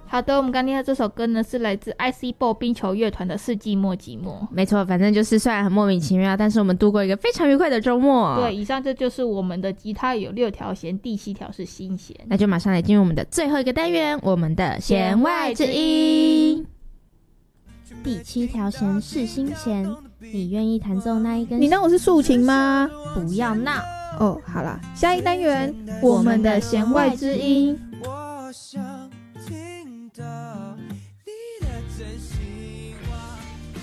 好的，我们刚听到这首歌呢是来自 IC-BO 冰球乐团的世纪末寂寞。 没错，反正就是虽然很莫名其妙，但是我们度过一个非常愉快的周末。 对，以上这就是我们的吉他有6条弦，第7条是心弦。 那就马上来进入我们的最后一个单元，我们的弦外之音。第7条弦是心弦，你愿意弹奏那一根？ 你当我是竖琴吗？ 不要闹哦。好啦，下一单元我们的弦外之音。 我想听到你的真心话。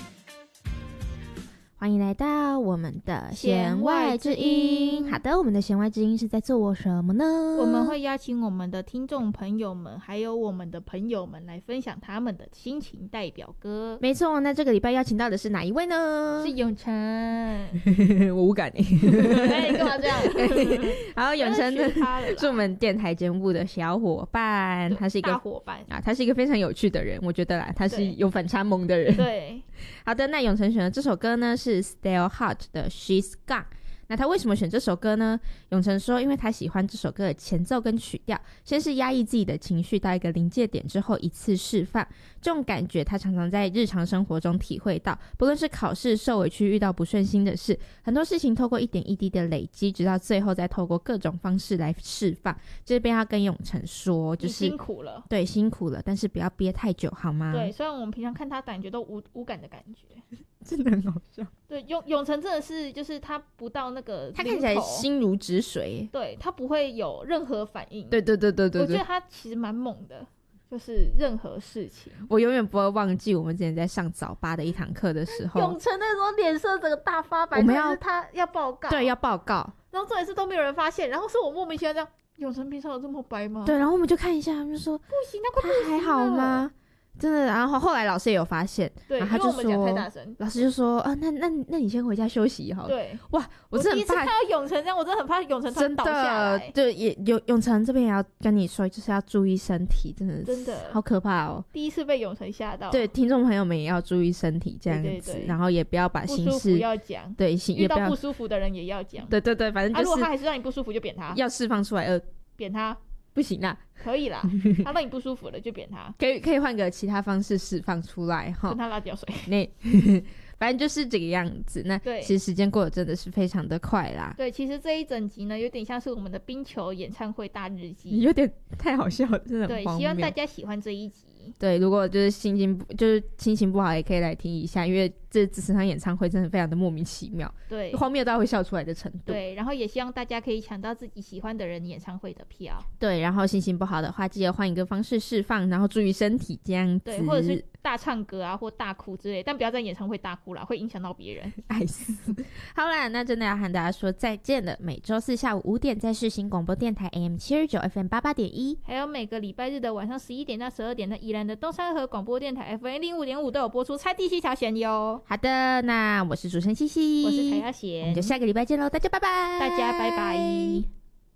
欢迎来到我们的弦外之音。好的，我们的弦外之音是在做什么呢？ 我们会邀请我们的听众朋友们还有我们的朋友们来分享他们的心情代表歌。 没错，那这个礼拜邀请到的是哪一位呢？ 是永成。 我无感哎，干嘛这样？ 好，永成呢是我们电台节目的小伙伴，他是一个大伙伴啊，他是一个非常有趣的人，我觉得啦，他是有反差萌的人。 对， 好的，那永成选的这首歌呢是 Still Hot 的 She's Gone。那他为什么选这首歌呢？永成说因为他喜欢这首歌的前奏跟曲调，先是压抑自己的情绪到一个临界点之后一次释放，这种感觉他常常在日常生活中体会到，不论是考试、受委屈、遇到不顺心的事，很多事情透过一点一滴的累积，直到最后再透过各种方式来释放。这边要跟永成说，就是你辛苦了， 对，辛苦了，但是不要憋太久好吗？ 对，虽然我们平常看他感觉都无感的感觉， 真的很好笑。 对，永成真的是就是他不到那个， 他看起来心如止水， 对，他不会有任何反应。 对，我觉得他其实蛮猛的，就是任何事情。 我永远不会忘记我们之前在上早八的一堂课的时候， 永成那时候脸色整个大发白， 我们要他要报告， 对，要报告， 然后重点是都没有人发现，然后是我莫名其妙这样，永成平常有这么白吗？ 对，然后我们就看一下，他们就说不行，他还好吗？真的，然后后来老师也有发现， 对， 然后他就因为我们讲太大声， 老师就说那你先回家休息好了。 对， 哇，我真的很怕第一次看到永成这样，我真的很怕永成突然倒下来。 对，也永成这边也要跟你说，就是要注意身体，真的好可怕哦。 第一次被永成吓到。 对，听众朋友们也要注意身体，这样子， 对， 然后也不要把心事不舒服要讲， 对， 遇到不舒服的人也要讲。 对，反正就是， 如果他还是让你不舒服，就扁他， 要释放出来， 扁他。 不行啦， 可以啦，他让你不舒服了就扁他， 可以换个其他方式释放出来哈， 跟他拉掉水。 反正就是这个样子。那其实时间过得真的是非常的快啦。 对，其实这一整集呢，有点像是我们的冰球演唱会大日记， 有点太好笑了，真的很荒谬。 对，希望大家喜欢这一集。 对，如果就是心情不好，也可以来听一下，因为这场演唱会真的非常的莫名其妙， 对， 荒谬到会笑出来的程度。 对，然后也希望大家可以抢到自己喜欢的人演唱会的票。 对，然后心情不好的话，记得换一个方式释放，然后注意身体这样子。 对，或者是大唱歌啊，或大哭之类，但不要在演唱会大哭啦，会影响到别人。 爱死！好啦，那真的要和大家说再见了。每周四下午5点在世新广播电台 AM79 FM 88.1， 还有每个礼拜日的晚上11点到12点在宜兰的东山河广播电台 FM 05.5都有播出猜第7条弦哟。 好的，那我是主持人西西， 我是彩雅弦， 我们就下个礼拜见喽，大家拜拜， 大家拜拜。